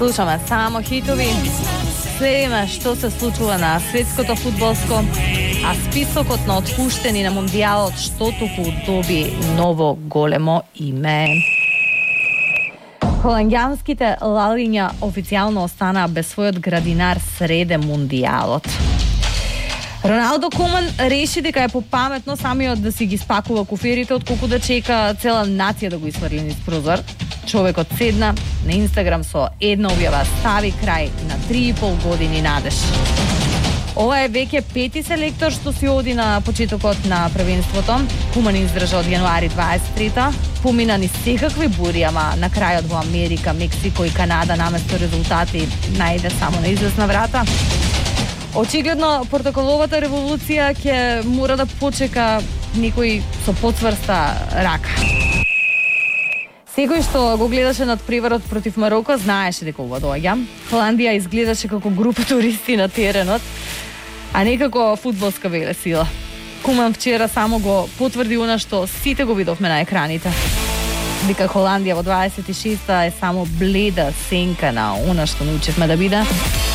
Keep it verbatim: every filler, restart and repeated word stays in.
Слушаме само хитови. Следиме што се случува на светското фудбалско, а списокот на отпуштени на Мондијалот што туку доби ново големо име. Холандјанските лалиња официјално останаа без својот градинар среде Мондијалот. Роналдо Куман реши дека е попаметно самиот да си ги спакува куферите отколку да чека цела нација да го исфрли низ прозор. Човекот седна на Инстаграм со една објава, стави крај на три и пол години надеж. Ова е веќе пети селектор што си оди на почетокот на првенството. Куман издржа од јануари дваесет и трета, помина ни секакви бури, ама на крајот во Америка, Мексико и Канада наместо резултати најде само на известна врата. Очигледно, портокаловата револуција ќе мора да почека некој со поцврста рака. Секој што го гледаше надпреварот против Мароко знаеше дека ова доаѓа. Холандија изгледаше како група туристи на теренот, а не како фудбалска велесила. Куман вчера само го потврди она што сите го видовме на екраните. Дека Холандија во дваесет и шеста е само бледа сенка на она што научивме да биде.